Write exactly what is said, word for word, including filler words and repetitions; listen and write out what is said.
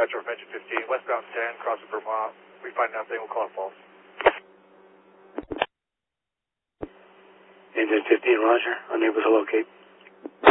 dispatcher of engine fifteen, westbound ten, crossing Vermont. We find nothing, we'll call it false. Engine fifteen, roger. Unable to locate.